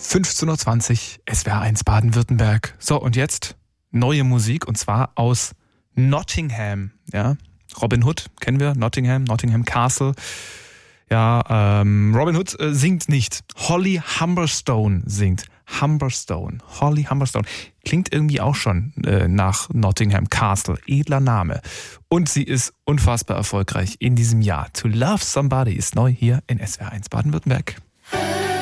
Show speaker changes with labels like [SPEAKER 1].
[SPEAKER 1] 15.20 Uhr, SWR1 Baden-Württemberg. So, und jetzt neue Musik, und zwar aus Nottingham. Ja, Robin Hood kennen wir, Nottingham Castle. Ja, Robin Hood singt nicht. Holly Humberstone singt. Holly Humberstone. Klingt irgendwie auch schon nach Nottingham Castle. Edler Name. Und sie ist unfassbar erfolgreich in diesem Jahr. To Love Somebody ist neu hier in SWR1 Baden-Württemberg.